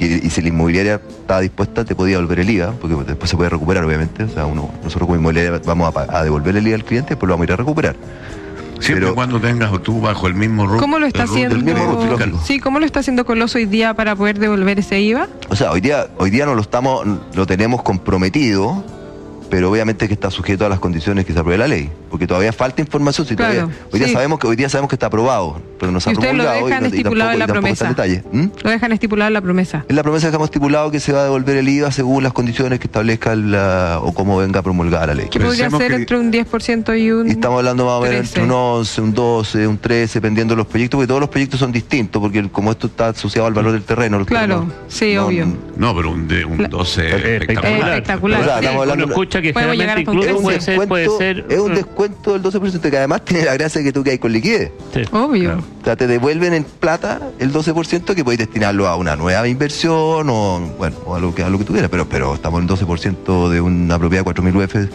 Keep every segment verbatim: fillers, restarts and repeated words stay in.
si, y si la inmobiliaria estaba dispuesta, te podía devolver el I V A, porque después se puede recuperar, obviamente. O sea, uno, nosotros como inmobiliaria vamos a, a devolver el I V A al cliente, después lo vamos a ir a recuperar. Siempre Pero, cuando tengas tú bajo el mismo rubro. ¿Cómo lo está haciendo? Mismo, sí, ¿cómo lo está haciendo Coloso hoy día para poder devolver ese I V A? O sea, hoy día, hoy día no lo estamos, lo tenemos comprometido, pero obviamente que está sujeto a las condiciones que se apruebe la ley, porque todavía falta información. Si claro, todavía, hoy día sí. sabemos que hoy día sabemos que está aprobado, pero no se ha promulgado lo dejan y, estipulado y tampoco, en la y tampoco promesa. está en detalle. ¿Mm? Lo dejan estipulado en la promesa. En la promesa dejamos estipulado que se va a devolver el I V A según las condiciones que establezca la, o cómo venga promulgada la ley. Que podría ser que... entre un diez por ciento y un Y estamos hablando más o menos trece. entre un once, un doce, un trece, dependiendo de los proyectos, porque todos los proyectos son distintos, porque como esto está asociado al valor del terreno. Claro, terrenos, sí, no, obvio. No, pero un, de, un doce Eh, espectacular. espectacular. O sea, sí. estamos hablando- Uno escucha que Podemos llegar generalmente hasta un incluso puede es, un ser, puede descuento, ser es un descuento del doce por ciento, que además tiene la gracia que tú que hay con liquidez. sí. Obvio. Claro. O sea, te devuelven en plata el doce por ciento que podéis destinarlo a una nueva inversión o, bueno, o a lo que a lo que tú quieras, pero, pero estamos en doce por ciento de una propiedad de cuatro mil U F,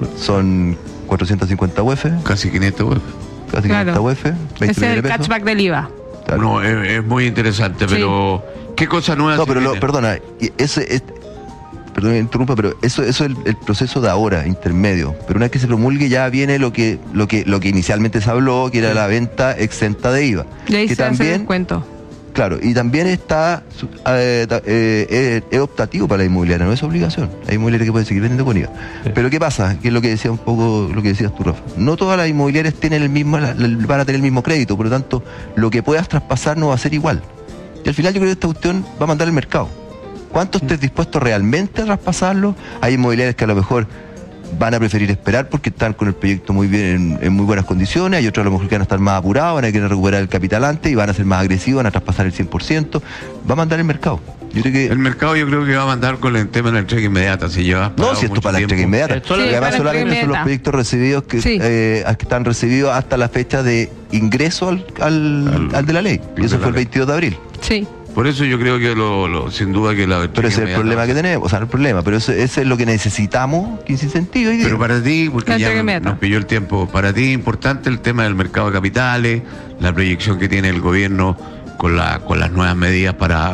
son cuatrocientos cincuenta U F, Casi quinientos web. casi Claro. quinientos U F, veinte Ese es millones el de pesos. catchback del I V A. Claro. No, es, es muy interesante, Sí. pero ¿qué cosa nueva No, se pero lo, viene? perdona, y ese es, perdón que interrumpa, pero eso, eso es el, el proceso de ahora, intermedio. Pero una vez que se promulgue ya viene lo que, lo que, lo que inicialmente se habló, que era la venta exenta de I V A. Y ahí que se hace el también, descuento. claro, y también está su- eh, ta- eh, eh, es optativo para la inmobiliaria, no es obligación. Hay inmobiliarias que pueden seguir vendiendo con I V A. Sí. Pero ¿qué pasa? Que es lo que decía un poco, lo que decías tú, Rafa. No todas las inmobiliarias tienen el mismo, la- la- van a tener el mismo crédito, por lo tanto, lo que puedas traspasar no va a ser igual. Y al final yo creo que esta cuestión va a mandar al mercado. ¿Cuánto estés dispuesto realmente a traspasarlo? Hay inmobiliarias que a lo mejor van a preferir esperar porque están con el proyecto muy bien, en, en muy buenas condiciones. Hay otros a lo mejor que van a estar más apurados, van a querer recuperar el capital antes y van a ser más agresivos, van a traspasar el cien por ciento. Va a mandar el mercado. Yo creo que... El mercado yo creo que va a mandar con el tema de la entrega inmediata. Si llevas No, si esto para la entrega inmediata. Esto Sí, Porque además para la solamente entrega son los inmediata. proyectos recibidos que, Sí. eh, que están recibidos hasta la fecha de ingreso al, al, Al- al de la ley. Y al eso de la fue el ley. veintidós de abril. Sí. Por eso yo creo que lo, lo- sin duda que la Pero entrega ese es el inmediata problema va a que ser. tenemos, o sea, no el problema, pero eso, ese es lo que necesitamos que se incentive hoy día. Pero para ti, porque La ya entrega nos, inmediata. nos pilló el tiempo, para ti es importante el tema del mercado de capitales, la proyección que tiene el gobierno con, la, con las nuevas medidas para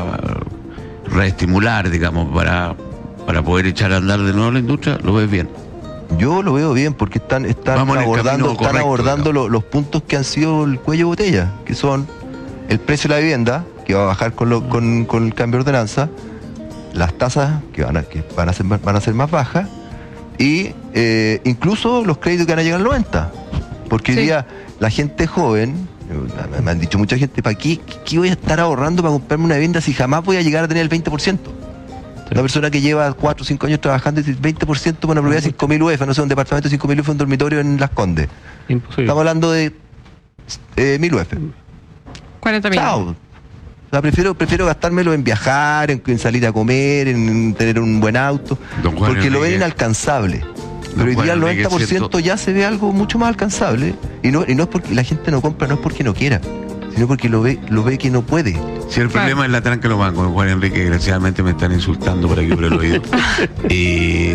uh, reestimular, digamos, para, para poder echar a andar de nuevo la industria, ¿lo ves bien? Yo lo veo bien porque están, están Vamos en el abordando, camino están correcto, abordando lo- los puntos que han sido el cuello de botella, que son el precio de la vivienda, que va a bajar con, lo- con, con el cambio de ordenanza, las tasas que van a, que van a, ser, más- van a ser más bajas y eh, incluso los créditos que van a llegar al noventa. Porque hoy Sí. día la gente joven, eh, me han dicho mucha gente, ¿para qué, qué voy a estar ahorrando para comprarme una vivienda si jamás voy a llegar a tener el veinte por ciento? Una persona que lleva cuatro o cinco años trabajando y dice veinte por ciento para una propiedad de cinco mil U F, no sé, un departamento de cinco mil U F, un dormitorio en Las Condes. Imposible. Estamos hablando de eh, mil U F. cuarenta mil. Chao. O sea, prefiero, prefiero gastármelo en viajar, en, en salir a comer, en tener un buen auto, Don Juan porque lo ven Enrique. inalcanzable. Pero hoy Juan día el Enrique, noventa por ciento siento- ya se ve algo mucho más alcanzable. Y no, y no es porque la gente no compra, no es porque no quiera, sino porque lo ve, lo ve que no puede. Si el Claro. problema es la tranca de los bancos, Juan Enrique, desgraciadamente me están insultando por aquí por el oído. y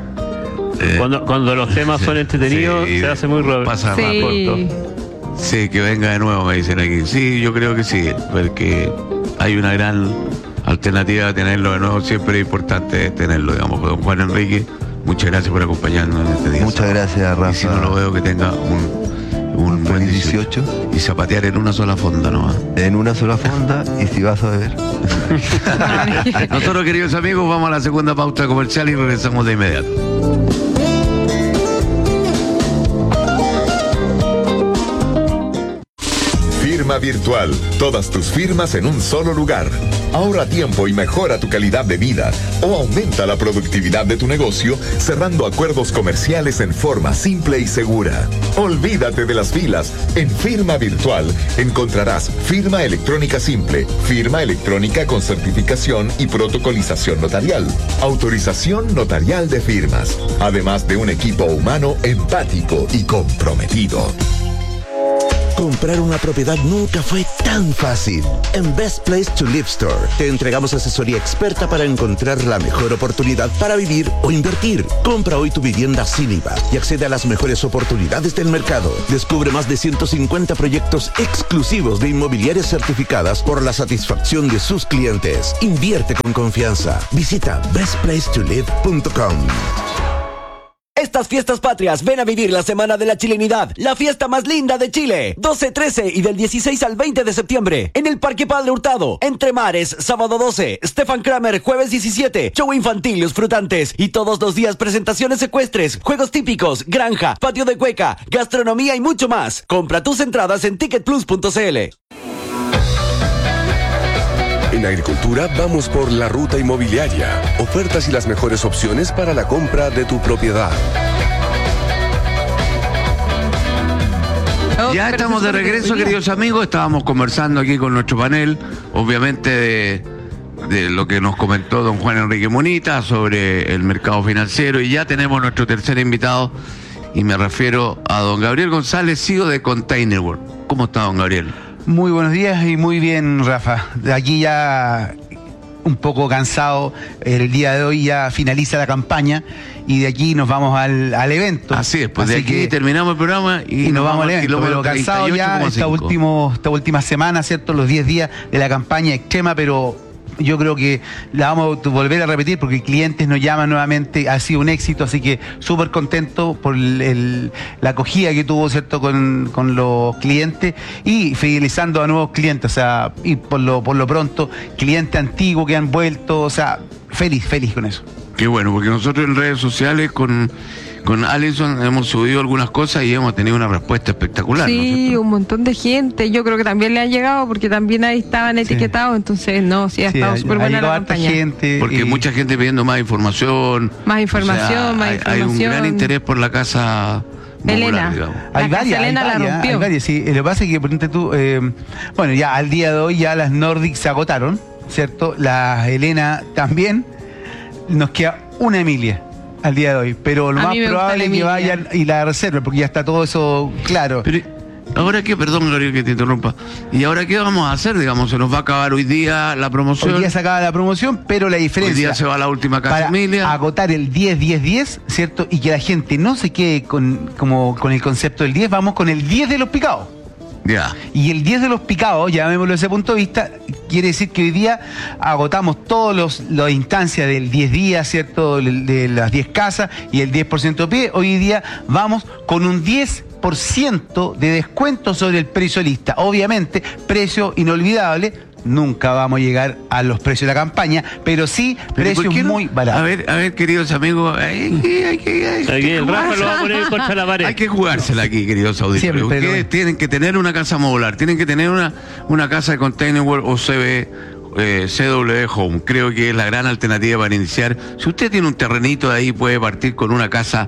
eh, Cuando, cuando los temas son entretenidos, sí, se hace muy ro- pasa más Sí. corto. Sí, que venga de nuevo, me dicen aquí. Sí, yo creo que sí, porque hay una gran alternativa a tenerlo de nuevo. Siempre es importante tenerlo, digamos. Don Juan Enrique, muchas gracias por acompañarnos en este día. Muchas gracias, Rafa. Y si no lo veo, que tenga un, un Un buen feliz dieciocho. dieciocho. Y zapatear en una sola fonda nomás. En una sola fonda y si vas a beber. Nosotros, queridos amigos, vamos a la segunda pauta comercial y regresamos de inmediato. Firma Virtual. Todas tus firmas en un solo lugar. Ahorra tiempo y mejora tu calidad de vida o aumenta la productividad de tu negocio cerrando acuerdos comerciales en forma simple y segura. Olvídate de las filas. En Firma Virtual encontrarás firma electrónica simple, firma electrónica con certificación y protocolización notarial, autorización notarial de firmas, además de un equipo humano empático y comprometido. Comprar una propiedad nunca fue tan fácil. En Best Place to Live Store te entregamos asesoría experta para encontrar la mejor oportunidad para vivir o invertir. Compra hoy tu vivienda sin I V A y accede a las mejores oportunidades del mercado. Descubre más de ciento cincuenta proyectos exclusivos de inmobiliarias certificadas por la satisfacción de sus clientes. Invierte con confianza. Visita best place to live punto com. Estas fiestas patrias, ven a vivir la Semana de la Chilenidad, la fiesta más linda de Chile. doce, trece y del dieciséis al veinte de septiembre. En el Parque Padre Hurtado, Entre Mares, sábado doce. Stefan Kramer, jueves diecisiete. Show infantil, Los Frutantes. Y todos los días presentaciones ecuestres, juegos típicos, granja, patio de cueca, gastronomía y mucho más. Compra tus entradas en ticket plus punto c l. En Agricultura vamos por la ruta inmobiliaria. Ofertas y las mejores opciones para la compra de tu propiedad. Ya estamos de regreso, queridos amigos. Estábamos conversando aquí con nuestro panel, obviamente de, de lo que nos comentó don Juan Enrique Munita sobre el mercado financiero. Y ya tenemos nuestro tercer invitado, y me refiero a don Gabriel González, C E O de Container World. ¿Cómo está, don Gabriel? Muy buenos días y muy bien, Rafa. De aquí ya un poco cansado. El día de hoy ya finaliza la campaña y de aquí nos vamos al, al evento. Así es, pues Así de aquí que, terminamos el programa y, y nos, nos vamos al evento. Pero cansado ya esta, último, esta última semana, ¿cierto? Los diez días de la campaña extrema, pero yo creo que la vamos a volver a repetir porque clientes nos llaman nuevamente, ha sido un éxito, así que súper contento por el, el, la acogida que tuvo, ¿cierto?, con, con los clientes y fidelizando a nuevos clientes, o sea, y por lo, por lo pronto, clientes antiguos que han vuelto, o sea, feliz, feliz con eso. Qué bueno, porque nosotros en redes sociales con... Con Alison hemos subido algunas cosas y hemos tenido una respuesta espectacular. Sí, ¿no? Un montón de gente. Yo creo que también le han llegado porque también ahí estaban etiquetados. Sí. Entonces, no, sí, ha sí, estado súper buena la campaña. Gente porque y... mucha gente pidiendo más información. Más información, o sea, más hay, información. Hay un gran interés por la casa Elena. Modular, hay la varias, Elena hay la varias, rompió. Hay varias, sí. Lo que pasa es que, por tú, eh, bueno, ya al día de hoy ya las Nordic se agotaron, ¿cierto? Las Elena también. Nos queda una Emilia al día de hoy, pero lo a más probable es que vayan y la reserven, porque ya está todo eso claro. Pero, ¿ahora qué? Perdón, Gabriel, que te interrumpa. ¿Y ahora qué vamos a hacer? Digamos, se nos va a acabar hoy día la promoción. Hoy día se acaba la promoción, pero la diferencia... Hoy día se va a la última casa para Emilia. agotar el diez diez diez, ¿cierto? Y que la gente no se quede con, como, con el concepto del diez, vamos con el diez de los picados. Ya. Yeah. Y el diez de los picados, llamémoslo desde ese punto de vista, quiere decir que hoy día agotamos todas las instancias del diez días, ¿cierto? De, de las diez casas y el diez por ciento de pie. Hoy día vamos con un diez por ciento de descuento sobre el precio lista. Obviamente, precio inolvidable. Nunca vamos a llegar a los precios de la campaña, pero sí precios no? muy baratos. A ver, a ver, queridos amigos, hay que, hay que, hay que, hay que el Rafa lo va a poner contra la pared. Hay que jugársela aquí, queridos auditores. Ustedes pero... tienen que tener una casa modular, tienen que tener una, una casa de Container World o C B, eh, C W Home. Creo que es la gran alternativa para iniciar. Si usted tiene un terrenito de ahí, puede partir con una casa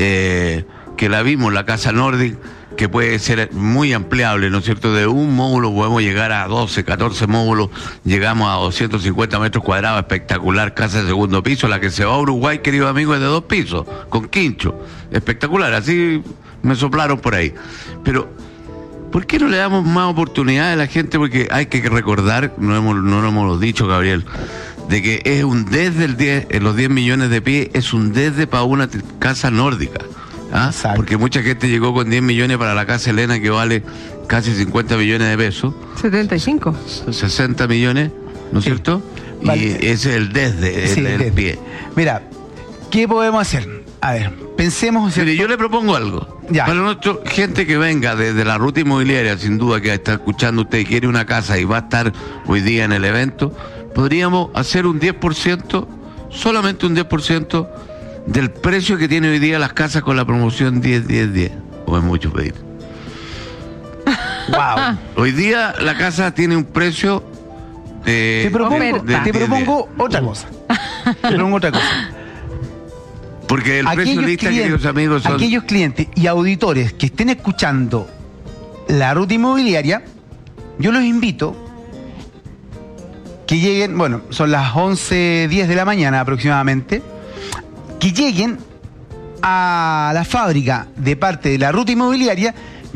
eh, que la vimos, la casa Nordic, que puede ser muy ampliable, ¿no es cierto? De un módulo podemos llegar a doce, catorce módulos, llegamos a doscientos cincuenta metros cuadrados, espectacular, casa de segundo piso, la que se va a Uruguay, querido amigo, es de dos pisos, con quincho, espectacular, así me soplaron por ahí. Pero, ¿por qué no le damos más oportunidades a la gente? Porque hay que recordar, no hemos, no lo hemos dicho, Gabriel, de que es un desde el diez, en los diez millones de pies, es un desde para una casa nórdica. ¿Ah? Porque mucha gente llegó con diez millones para la casa Elena, que vale casi cincuenta millones de pesos. setenta y cinco. sesenta millones, ¿no es sí. cierto? Vale. Y ese es el desde, sí, el, el desde. Pie. Mira, ¿qué podemos hacer? A ver, pensemos... Mire, yo le propongo algo. Ya. Para nuestra gente que venga desde la ruta inmobiliaria, sin duda que está escuchando usted y quiere una casa y va a estar hoy día en el evento, podríamos hacer un diez por ciento, solamente un diez por ciento del precio que tiene hoy día las casas con la promoción diez diez diez. O es mucho pedir. Wow. Hoy día la casa tiene un precio de... Te propongo, de, te propongo otra cosa. Te propongo otra cosa. Porque el aquellos precio lista, clientes, queridos amigos, son... Aquellos clientes y auditores que estén escuchando la ruta inmobiliaria, yo los invito que lleguen, bueno, son las once diez de la mañana aproximadamente, que lleguen a la fábrica de parte de la ruta inmobiliaria.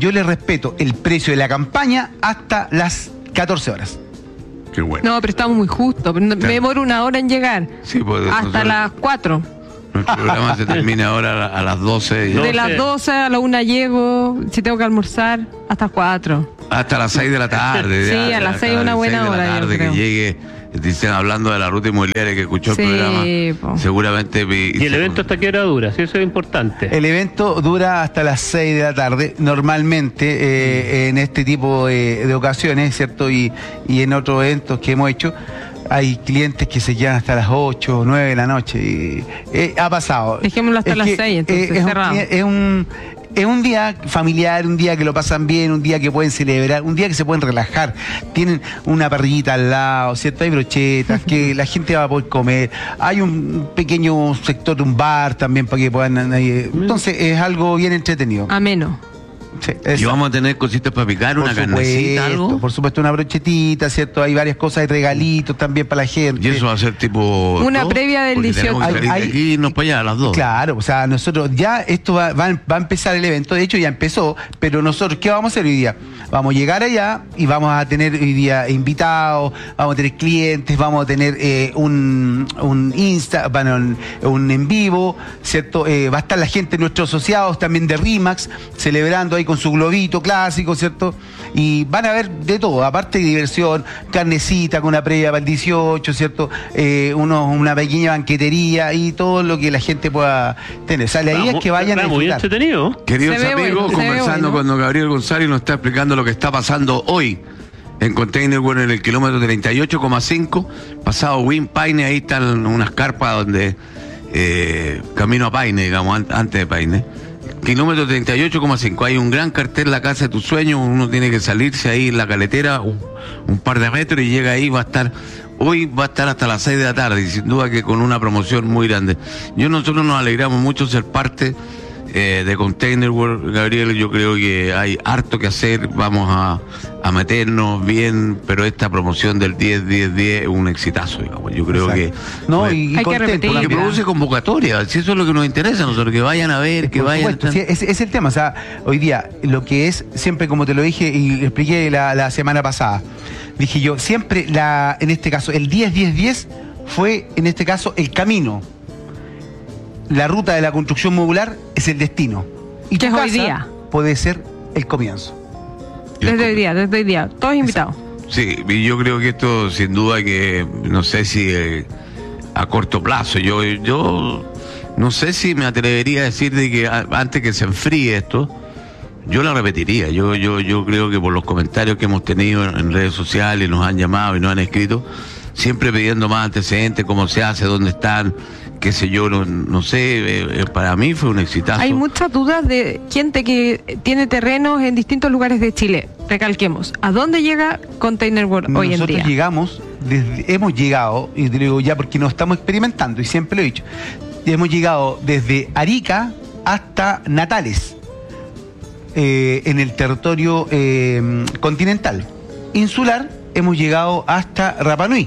yo les respeto el precio de la campaña hasta las catorce horas. Qué bueno. No, pero estamos muy justos. Me demoro una hora en llegar. Sí, pues, hasta nosotros, las cuatro. Nuestro programa se termina ahora a las doce. Y... De las doce a la una llego, si tengo que almorzar, hasta las cuatro. Hasta las seis de la tarde. Sí, ya, a las seis una buena hora. De la tarde, que llegue, dicen, hablando de la ruta inmobiliaria que escuchó sí, el programa, po. seguramente... ¿Y, ¿Y el evento hasta qué hora dura? Sí, eso es importante. El evento dura hasta las seis de la tarde, normalmente eh, en este tipo de, de ocasiones, ¿cierto? Y, y en otros eventos que hemos hecho, hay clientes que se quedan hasta las ocho o nueve de la noche. Y, eh, ha pasado. Dejémoslo hasta es las que, seis, entonces, eh, es, cerrado. un, es un... Es un día familiar, un día que lo pasan bien, un día que pueden celebrar, un día que se pueden relajar. Tienen una parrillita al lado, ¿cierto? Hay brochetas, que la gente va a poder comer. Hay un pequeño sector de un bar también para que puedan... Eh, entonces es algo bien entretenido. Ameno. Sí, y vamos a tener cositas para picar, por una supuesto, carnecita, algo. Por supuesto, una brochetita, ¿cierto? Hay varias cosas, hay regalitos también para la gente. Y eso va a ser tipo... Una ¿no? previa del Porque dieciocho. tenemos que salir de aquí y irnos para allá a las dos. Claro, o sea, nosotros ya esto va, va, va a empezar el evento, de hecho ya empezó, pero nosotros, ¿qué vamos a hacer hoy día? Vamos a llegar allá y vamos a tener hoy día invitados, vamos a tener clientes, vamos a tener eh, un, un Insta, bueno, un, un en vivo, ¿cierto? Eh, va a estar la gente, nuestros asociados también de RIMAX, celebrando ahí con su globito clásico, ¿cierto? Y van a ver de todo, aparte de diversión, carnecita con una previa para el dieciocho, ¿cierto? Eh, uno, una pequeña banquetería y todo lo que la gente pueda tener. O sea, la idea es que vayan a disfrutar. Muy entretenido. Queridos Se ve amigos, bueno, conversando bueno. con don Gabriel González, nos está explicando lo que está pasando hoy en Container World en el kilómetro treinta y ocho coma cinco, pasado Win Paine, ahí están unas carpas donde eh, camino a Paine, digamos, an- antes de Paine. Kilómetro treinta y ocho coma cinco, hay un gran cartel, la casa de tus sueños, uno tiene que salirse ahí en la caletera un, un par de metros y llega ahí, va a estar, hoy va a estar hasta las seis de la tarde y sin duda que con una promoción muy grande. Yo nosotros nos alegramos mucho ser parte eh, de Container World, Gabriel, yo creo que hay harto que hacer, vamos a, a meternos bien, pero esta promoción del diez diez diez es un exitazo, digamos, yo creo Exacto. que... No, pues, y, y hay que contento, repetir. porque porque- produce convocatoria, si eso es lo que nos interesa a nosotros, que vayan a ver, que Por vayan... supuesto, sí, ese es el tema. O sea, hoy día, lo que es, siempre como te lo dije y lo expliqué la, la semana pasada, dije yo, siempre, la en este caso, el diez diez diez fue, en este caso, el camino. La ruta de la construcción modular es el destino. Y Que tu es hoy casa día. puede ser el comienzo. Desde hoy día, desde hoy día. Todos invitados. Sí, y yo creo que esto sin duda que, no sé si eh, a corto plazo, yo, yo no sé si me atrevería a decir de que a- antes que se enfríe esto, yo la repetiría. Yo, yo, yo creo que por los comentarios que hemos tenido en, en redes sociales, nos han llamado y nos han escrito, siempre pidiendo más antecedentes, cómo se hace, dónde están, qué sé yo, no, no sé, eh, eh, para mí fue un exitazo. Hay muchas dudas de gente que tiene terrenos en distintos lugares de Chile. Recalquemos, ¿a dónde llega Container World hoy en Nosotros día? llegamos, desde- hemos llegado, y te digo ya porque nos estamos experimentando, y siempre lo he dicho, hemos llegado desde Arica hasta Natales, eh, en el territorio eh, continental. Insular, hemos llegado hasta Rapa Nui.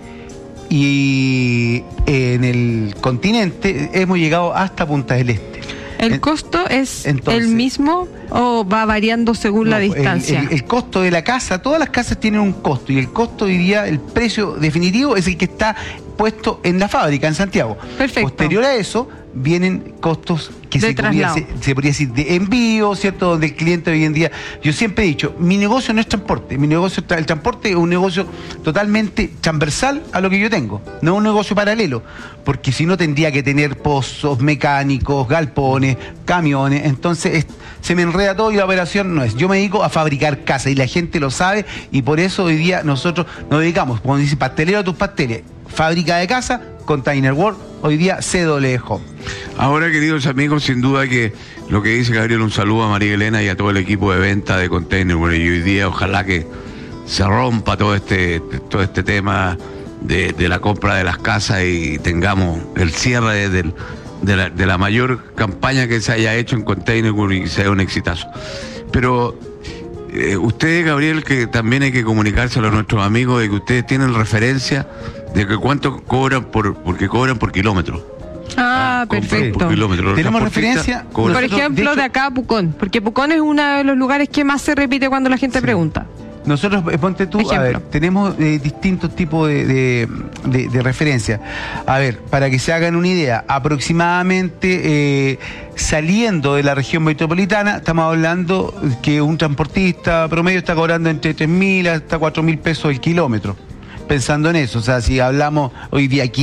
Y en el continente hemos llegado hasta Punta del Este. ¿El En- costo es entonces- el mismo o va variando según la No, el- distancia? El, el costo de la casa, todas las casas tienen un costo y el costo, diría, el precio definitivo es el que está puesto en la fábrica en Santiago. Perfecto. Posterior a eso vienen costos que De se podría, traslado. se, se podría decir de envío, ¿cierto? Donde el cliente hoy en día, yo siempre he dicho, mi negocio no es transporte, mi negocio, el transporte es un negocio totalmente transversal a lo que yo tengo, no es un negocio paralelo, porque si no tendría que tener pozos, mecánicos, galpones, camiones, entonces es- se me enreda todo y la operación no es. Yo me dedico a fabricar casas y la gente lo sabe y por eso hoy día nosotros nos dedicamos, como dice, pastelero a tus pasteles, fábrica de casa, Container World, hoy día C W Home. Ahora, queridos amigos, sin duda que lo que dice Gabriel, un saludo a María Elena y a todo el equipo de venta de Container World. Y hoy día ojalá que se rompa todo este, todo este tema de, de la compra de las casas y tengamos el cierre de, de- de la, de la mayor campaña que se haya hecho en Container World y sea un exitazo. Pero eh, ustedes, Gabriel, que también hay que comunicárselo a nuestros amigos de que ustedes tienen referencia de que cuánto cobran por, porque cobran por kilómetro. Ah, perfecto. Por kilómetro. Los ¿Tenemos transportistas referencia? cobran. Por ejemplo, de, de acá a Pucón, porque Pucón es uno de los lugares que más se repite cuando la gente Sí. pregunta. Nosotros, eh, ponte tú, Ejemplo. a ver, tenemos eh, distintos tipos de, de, de, de referencia. A ver, para que se hagan una idea, aproximadamente eh, saliendo de la región metropolitana, estamos hablando que un transportista promedio está cobrando entre tres mil hasta cuatro mil pesos el kilómetro. Pensando en eso, o sea, si hablamos hoy día aquí